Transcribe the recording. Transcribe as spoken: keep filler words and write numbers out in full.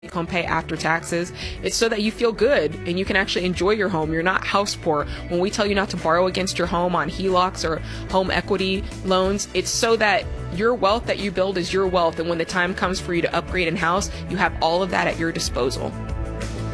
home pay after taxes. It's so that you feel good and you can actually enjoy your home. You're not house poor. When we tell you not to borrow against your home on H E L O Cs or home equity loans, it's so that your wealth that you build is your wealth, and when the time comes for you to upgrade in house, you have all of that at your disposal.